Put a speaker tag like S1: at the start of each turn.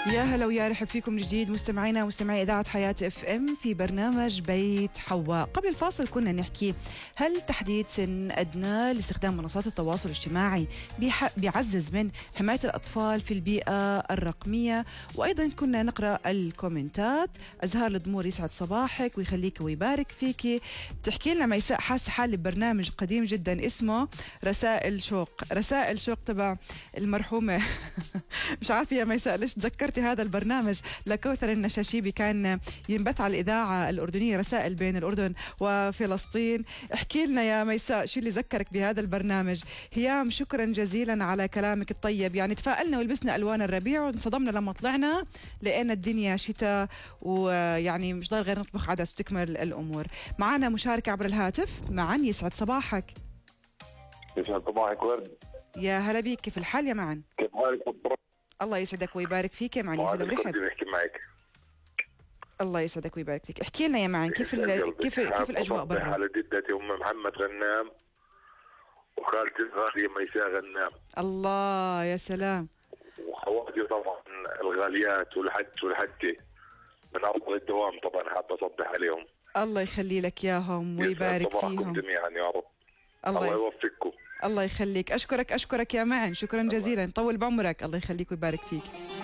S1: يا هلا ويا رحب فيكم من جديد مستمعينا ومستمعي إذاعة حياة اف ام في برنامج بيت حواء. قبل الفاصل كنا نحكي هل تحديد سن أدنى لاستخدام منصات التواصل الاجتماعي بيعزز من حماية الأطفال في البيئة الرقمية، وأيضا كنا نقرأ الكومنتات. أزهار الدمور يسعد صباحك ويخليك ويبارك فيك. تحكي لنا ميساء حاسة حالي ببرنامج قديم جدا اسمه رسائل شوق، رسائل شوق تبع المرحومة مش عارفة يا ميساء ليش تذكرتي هذا البرنامج لكوثر النشاشيبي، كان ينبث على الإذاعة الأردنية رسائل بين الأردن وفلسطين. احكي لنا يا ميساء شو اللي ذكرك بهذا البرنامج. هيام شكرا جزيلا على كلامك الطيب، يعني تفائلنا ولبسنا ألوان الربيع وانصدمنا لما طلعنا لقينا الدنيا شتاء، ويعني مش ضل غير نطبخ عدس وتكمل الأمور. معنا مشاركة عبر الهاتف. معا يسعد صباحك.
S2: يسعد صباحك ورد.
S1: يا هلا بيك، كيف الحال يا معن؟
S2: كيف حالك؟
S1: الله يسعدك ويبارك فيك يا معن. هلا ورحب.
S2: بحكي معك.
S1: الله يسعدك ويبارك فيك. احكي لنا يا معن كيف كيف الاجواء برا؟
S2: على جدتي ام محمد غنام وخالتي الغاليه ميساء غنام.
S1: الله يا سلام.
S2: وخواتي طبعا الغاليات والحجه من افضل الدوام، طبعا حابه اصبح عليهم.
S1: الله يخلي لك اياهم ويبارك فيهم
S2: جميعا يا رب.
S1: الله
S2: يوفقكم.
S1: الله يخليك. اشكرك يا معن، شكرا جزيلا، طول بعمرك. الله يخليك ويبارك فيك.